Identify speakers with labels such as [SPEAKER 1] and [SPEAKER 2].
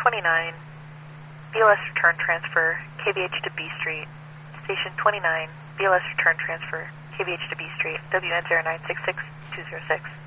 [SPEAKER 1] 29, BLS return transfer, KVH to B Street. Station 29, BLS return transfer, KVH to B Street, WN 0966206.